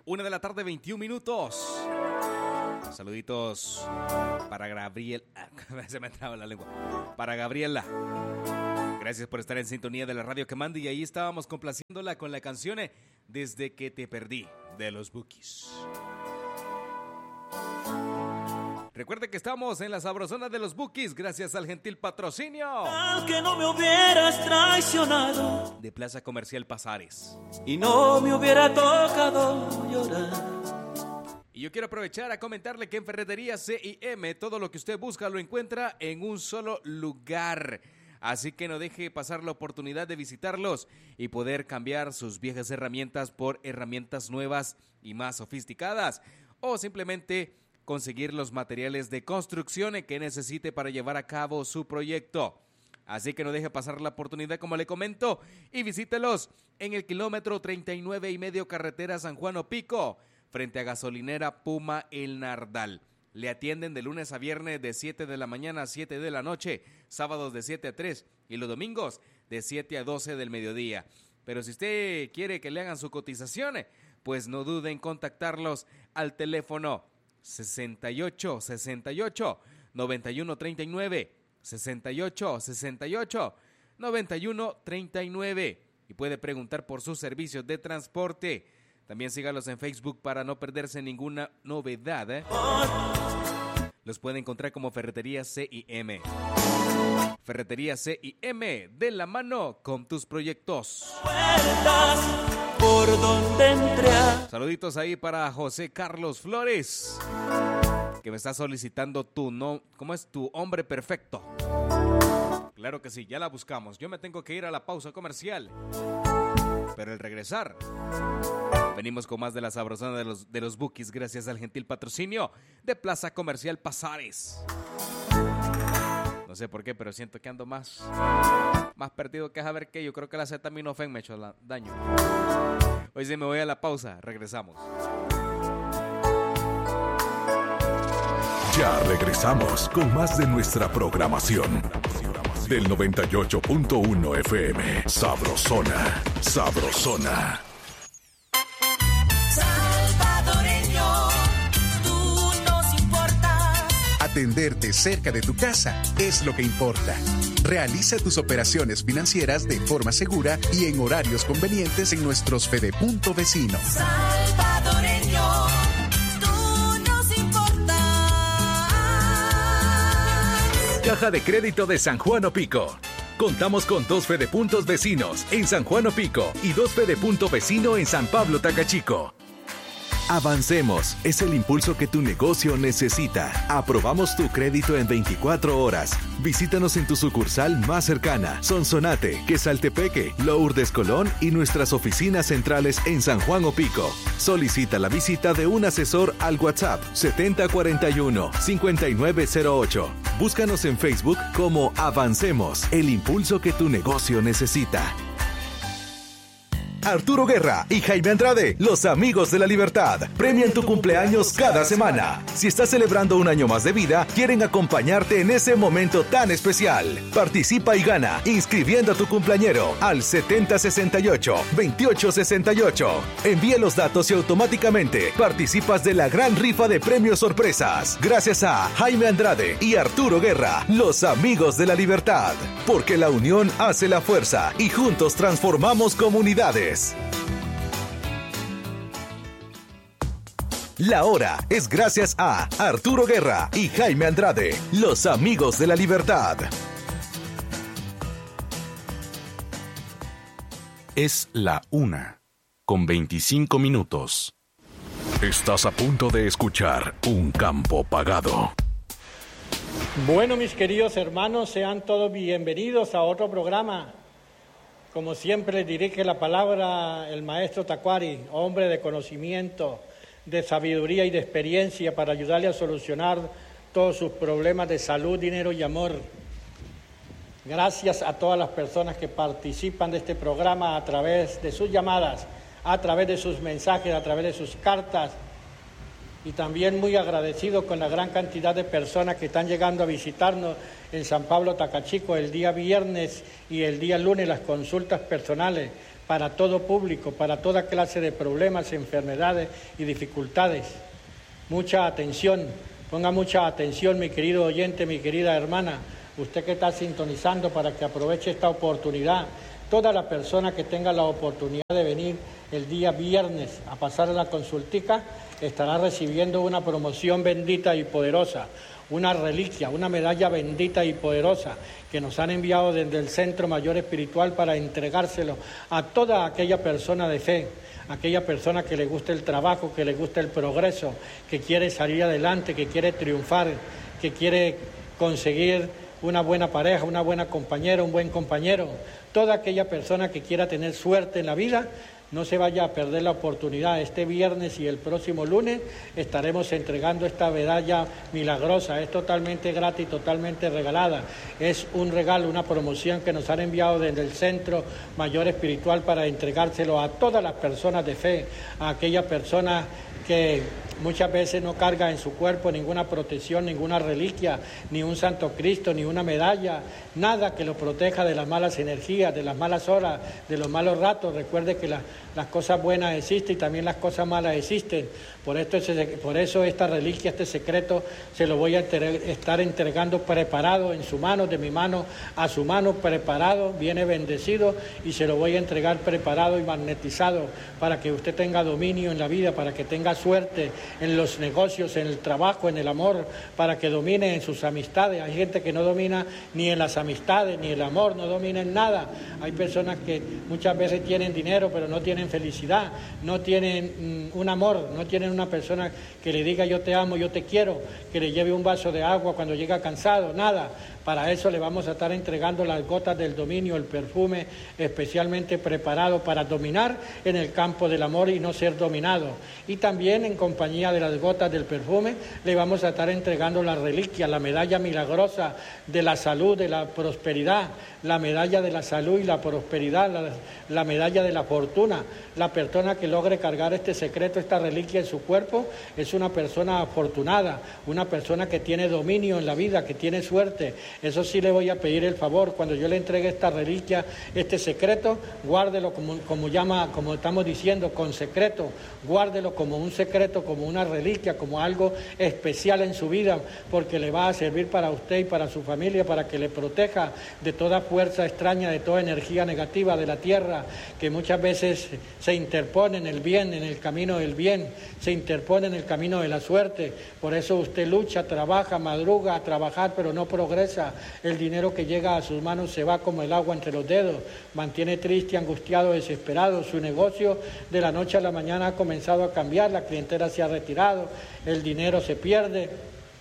1:21 p.m. Saluditos para Gabriel. Se me traba la lengua. Para Gabriela. Gracias por estar en sintonía de la radio que manda. Y ahí estábamos complaciéndola con la canción Desde que te perdí, de los Bukis. Recuerde que estamos en la sabrosona de los Bukis, gracias al gentil patrocinio que no me hubieras traicionado de Plaza Comercial Pasares y no me hubiera tocado llorar. Y yo quiero aprovechar a comentarle que en Ferretería C&M todo lo que usted busca lo encuentra en un solo lugar. Así que no deje pasar la oportunidad de visitarlos y poder cambiar sus viejas herramientas por herramientas nuevas y más sofisticadas, o simplemente conseguir los materiales de construcción que necesite para llevar a cabo su proyecto. Así que no deje pasar la oportunidad, como le comento, y visítelos en el kilómetro 39.5 carretera San Juan Opico, frente a gasolinera Puma El Nardal. Le atienden de lunes a viernes de 7 de la mañana a 7 de la noche, sábados de 7 a 3 y los domingos de 7 a 12 del mediodía. Pero si usted quiere que le hagan su cotización, pues no dude en contactarlos al teléfono 68 68 91 39 68 68 91 39 y puede preguntar por sus servicios de transporte. También sígalos en Facebook para no perderse ninguna novedad. Los puede encontrar como Ferretería C&M. Ferretería C&M, de la mano con tus proyectos. Por donde entré. Saluditos ahí para José Carlos Flores, que me está solicitando ¿cómo es? Tu hombre perfecto. Claro que sí, ya la buscamos. Yo me tengo que ir a la pausa comercial, pero al regresar venimos con más de la sabrosona de los Bukis, gracias al gentil patrocinio de Plaza Comercial Pasares. No sé por qué, pero siento que ando más perdido que saber qué. Yo creo que la acetaminofén me echó daño. Hoy sí me voy a la pausa, regresamos. Ya regresamos con más de nuestra programación. Del 98.1 FM, Sabrosona, Sabrosona. Atenderte cerca de tu casa es lo que importa. Realiza tus operaciones financieras de forma segura y en horarios convenientes en nuestros Fedepunto vecinos. Salvadoreño, tú nos importas. Caja de Crédito de San Juan Opico. Contamos con 2 Fedepuntos vecinos en San Juan Opico y 2 Fedepunto vecino en San Pablo Tacachico. Avancemos, es el impulso que tu negocio necesita. Aprobamos tu crédito en 24 horas. Visítanos en tu sucursal más cercana, Sonsonate, Quesaltepeque, Lourdes Colón y nuestras oficinas centrales en San Juan Opico. Solicita la visita de un asesor al WhatsApp 7041-5908. Búscanos en Facebook como Avancemos, el impulso que tu negocio necesita. Arturo Guerra y Jaime Andrade, los amigos de la libertad, premian tu cumpleaños cada semana. Si estás celebrando un año más de vida, quieren acompañarte en ese momento tan especial. Participa y gana inscribiendo a tu cumpleañero al 7068-2868. Envíe los datos y automáticamente participas de la gran rifa de premios sorpresas. Gracias a Jaime Andrade y Arturo Guerra, los amigos de la libertad. Porque la unión hace la fuerza y juntos transformamos comunidades. La hora es gracias a Arturo Guerra y Jaime Andrade, los amigos de la libertad. Es la 1:25. Estás a punto de escuchar Un Campo Pagado. Bueno, mis queridos hermanos, sean todos bienvenidos a otro programa. Como siempre, dirige la palabra el maestro Tacuari, hombre de conocimiento, de sabiduría y de experiencia para ayudarle a solucionar todos sus problemas de salud, dinero y amor. Gracias a todas las personas que participan de este programa a través de sus llamadas, a través de sus mensajes, a través de sus cartas. Y también muy agradecido con la gran cantidad de personas que están llegando a visitarnos en San Pablo Tacachico el día viernes y el día lunes, las consultas personales para todo público, para toda clase de problemas, enfermedades y dificultades. Mucha atención, ponga mucha atención, mi querido oyente, mi querida hermana, usted que está sintonizando para que aproveche esta oportunidad. Toda la persona que tenga la oportunidad de venir el día viernes a pasar a la consultica estará recibiendo una promoción bendita y poderosa, una reliquia, una medalla bendita y poderosa que nos han enviado desde el Centro Mayor Espiritual para entregárselo a toda aquella persona de fe, aquella persona que le gusta el trabajo, que le gusta el progreso, que quiere salir adelante, que quiere triunfar, que quiere conseguir una buena pareja, una buena compañera, un buen compañero. Toda aquella persona que quiera tener suerte en la vida, no se vaya a perder la oportunidad. Este viernes y el próximo lunes estaremos entregando esta medalla milagrosa. Es totalmente gratis, totalmente regalada. Es un regalo, una promoción que nos han enviado desde el Centro Mayor Espiritual para entregárselo a todas las personas de fe, a aquellas personas que muchas veces no carga en su cuerpo ninguna protección, ninguna reliquia, ni un Santo Cristo, ni una medalla, nada que lo proteja de las malas energías, de las malas horas, de los malos ratos. Recuerde que las cosas buenas existen y también las cosas malas existen. Por eso esta reliquia, este secreto, se lo voy a estar entregando preparado en su mano, de mi mano a su mano, preparado, viene bendecido, y se lo voy a entregar preparado y magnetizado para que usted tenga dominio en la vida, para que tenga suerte en los negocios, en el trabajo, en el amor, para que domine en sus amistades. Hay gente que no domina ni en las amistades, ni el amor, no domina en nada. Hay personas que muchas veces tienen dinero, pero no tienen felicidad, no tienen un amor, no tienen una persona que le diga yo te amo, yo te quiero, que le lleve un vaso de agua cuando llega cansado, nada. Para eso le vamos a estar entregando las gotas del dominio, el perfume especialmente preparado para dominar en el campo del amor y no ser dominado. Y también en compañía de las gotas del perfume le vamos a estar entregando la reliquia, la medalla milagrosa de la salud, de la prosperidad, la medalla de la salud y la prosperidad, la medalla de la fortuna. La persona que logre cargar este secreto, esta reliquia en su cuerpo, es una persona afortunada, una persona que tiene dominio en la vida, que tiene suerte. Eso sí le voy a pedir el favor, cuando yo le entregue esta reliquia, este secreto, guárdelo como estamos diciendo, con secreto, guárdelo como un secreto, como una reliquia, como algo especial en su vida, porque le va a servir para usted y para su familia, para que le proteja de toda fuerza extraña, de toda energía negativa de la tierra, que muchas veces se interpone en el bien, en el camino del bien, se interpone en el camino de la suerte. Por eso usted lucha, trabaja, madruga a trabajar, pero no progresa. El dinero que llega a sus manos se va como el agua entre los dedos, mantiene triste, angustiado, desesperado. Su negocio de la noche a la mañana ha comenzado a cambiar, la clientela se ha retirado, el dinero se pierde.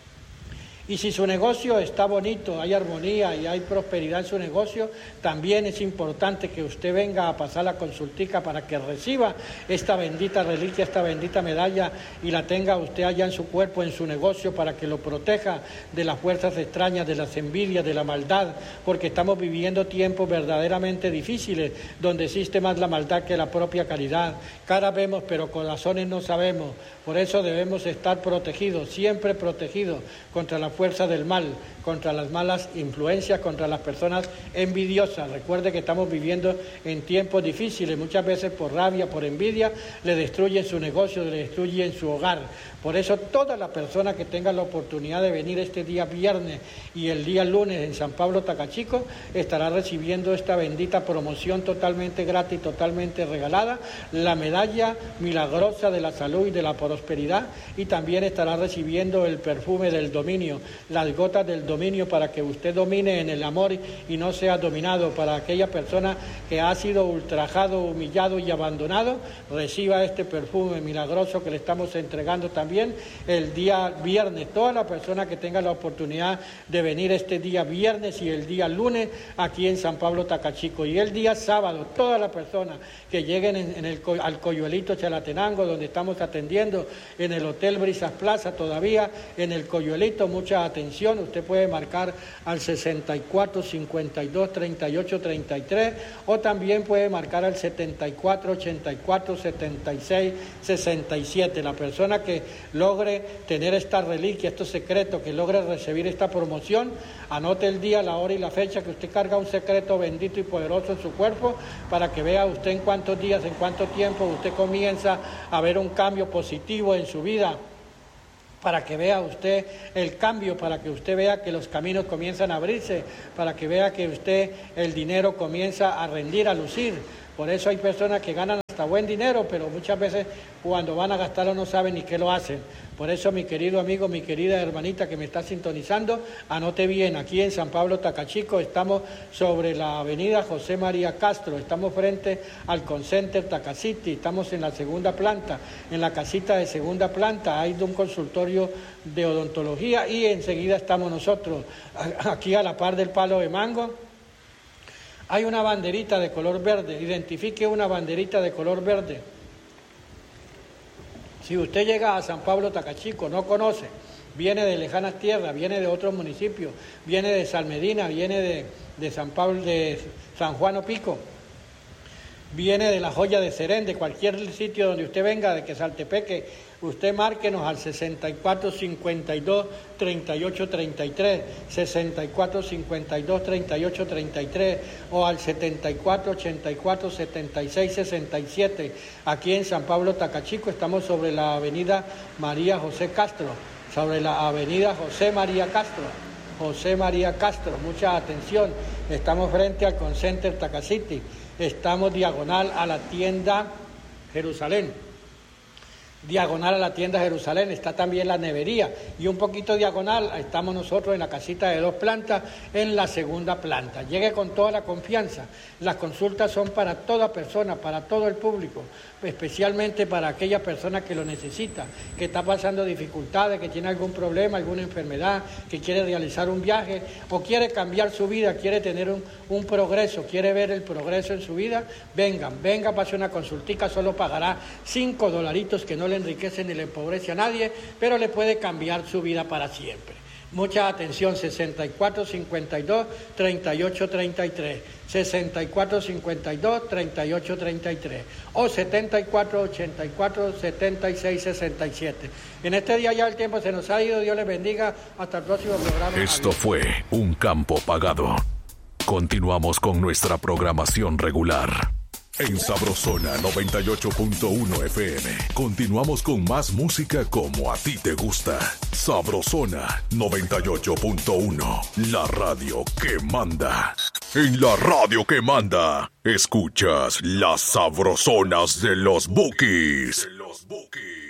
Y si su negocio está bonito, hay armonía y hay prosperidad en su negocio, también es importante que usted venga a pasar la consultica para que reciba esta bendita reliquia, esta bendita medalla, y la tenga usted allá en su cuerpo, en su negocio, para que lo proteja de las fuerzas extrañas, de las envidias, de la maldad, porque estamos viviendo tiempos verdaderamente difíciles, donde existe más la maldad que la propia caridad. Cara vemos, pero corazones no sabemos. Por eso debemos estar protegidos, siempre protegidos contra la fuerza del mal, contra las malas influencias, contra las personas envidiosas. Recuerde que estamos viviendo en tiempos difíciles, muchas veces por rabia, por envidia, le destruyen su negocio, le destruyen su hogar. Por eso toda la persona que tenga la oportunidad de venir este día viernes y el día lunes en San Pablo Tacachico estará recibiendo esta bendita promoción totalmente gratis, totalmente regalada, la medalla milagrosa de la salud y de la prosperidad, y también estará recibiendo el perfume del dominio, las gotas del dominio, para que usted domine en el amor y no sea dominado. Para aquella persona que ha sido ultrajado, humillado y abandonado, reciba este perfume milagroso que le estamos entregando también el día viernes. Toda la persona que tenga la oportunidad de venir este día viernes y el día lunes aquí en San Pablo Tacachico, y el día sábado, toda la persona que lleguen al Coyuelito Chalatenango, donde estamos atendiendo, en el Hotel Brisas Plaza todavía, en el Coyuelito, mucha mucha atención. Usted puede marcar al 64 52 38 33 o también puede marcar al 74 84 76 67. La persona que logre tener esta reliquia, estos secretos, que logre recibir esta promoción, anote el día, la hora y la fecha, que usted carga un secreto bendito y poderoso en su cuerpo, para que vea usted en cuántos días, en cuánto tiempo usted comienza a ver un cambio positivo en su vida, para que vea usted el cambio, para que usted vea que los caminos comienzan a abrirse, para que vea que usted el dinero comienza a rendir, a lucir. Por eso hay personas que ganan hasta buen dinero, pero muchas veces cuando van a gastarlo no saben ni qué lo hacen. Por eso, mi querido amigo, mi querida hermanita que me está sintonizando, anote bien, aquí en San Pablo Tacachico estamos sobre la avenida José María Castro, estamos frente al Concenter Tacacity, estamos en la segunda planta, en la casita de segunda planta hay un consultorio de odontología y enseguida estamos nosotros, aquí a la par del Palo de Mango. Hay una banderita de color verde, identifique una banderita de color verde. Si usted llega a San Pablo Tacachico, no conoce, viene de lejanas tierras, viene de otros municipios, viene de Salmedina, viene de San Pablo, de San Juan Opico, viene de la Joya de Serén, de cualquier sitio donde usted venga, de Quesaltepeque, usted márquenos al 64 52 38 33, 64 52 38 33 o al 74 84 76 67. Aquí en San Pablo Tacachico estamos sobre la avenida María José Castro, sobre la avenida José María Castro. José María Castro, mucha atención, estamos frente al Concenter Tacacity, estamos diagonal a la tienda Jerusalén. Diagonal a la tienda Jerusalén está también la nevería y un poquito diagonal estamos nosotros en la casita de 2 plantas en la segunda planta. Llegue con toda la confianza. Las consultas son para toda persona, para todo el público, especialmente para aquella persona que lo necesita, que está pasando dificultades, que tiene algún problema, alguna enfermedad, que quiere realizar un viaje o quiere cambiar su vida, quiere tener un progreso, quiere ver el progreso en su vida. Venga, pase una consultica, solo pagará $5 que no le enriquece ni le empobrece a nadie, pero le puede cambiar su vida para siempre. Mucha atención, 64 52 38 33, 64 52 38 33 o 74 84 76 67. En este día ya el tiempo se nos ha ido, Dios les bendiga, hasta el próximo programa. Esto fue Un Campo Pagado. Continuamos con nuestra programación regular. En Sabrosona 98.1 FM. Continuamos con más música como a ti te gusta. Sabrosona 98.1. La radio que manda. En la radio que manda, escuchas las sabrosonas de los Bukis.